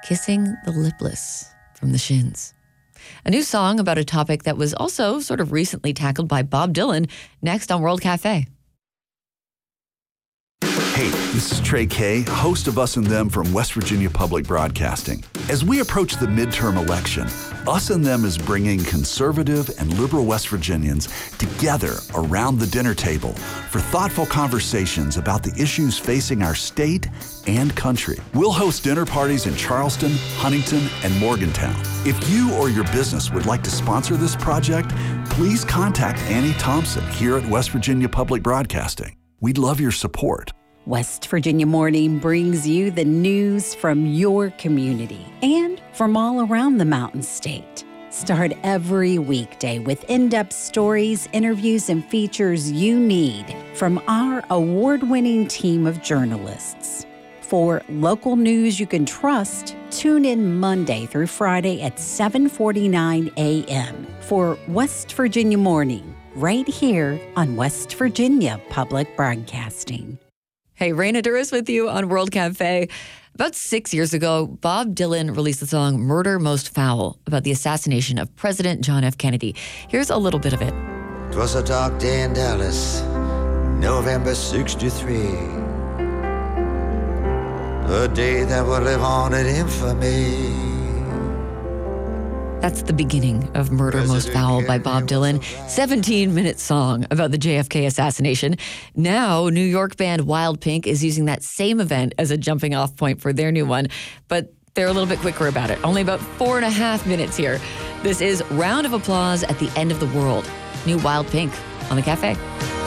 Kissing the Lipless from the Shins. A new song about a topic that was also sort of recently tackled by Bob Dylan, next on World Cafe. Hey, this is Trey Kay, host of Us and Them from West Virginia Public Broadcasting. As we approach the midterm election, Us and Them is bringing conservative and liberal West Virginians together around the dinner table for thoughtful conversations about the issues facing our state and country. We'll host dinner parties in Charleston, Huntington, and Morgantown. If you or your business would like to sponsor this project, please contact Annie Thompson here at West Virginia Public Broadcasting. We'd love your support. West Virginia Morning brings you the news from your community and from all around the Mountain State. Start every weekday with in-depth stories, interviews, and features you need from our award-winning team of journalists. For local news you can trust, tune in Monday through Friday at 7:49 a.m. for West Virginia Morning, right here on West Virginia Public Broadcasting. Hey, Raina Duras with you on World Cafe. About 6 years ago, Bob Dylan released the song Murder Most Foul about the assassination of President John F. Kennedy. Here's a little bit of it. It was a dark day in Dallas, November 63. A day that will live on in infamy. That's the beginning of Murder Most Foul by Bob Dylan. 17-minute song about the JFK assassination. Now, New York band Wild Pink is using that same event as a jumping off point for their new one, but they're a little bit quicker about it. Only about 4.5 minutes here. This is Round of Applause at the End of the World. New Wild Pink on the Cafe.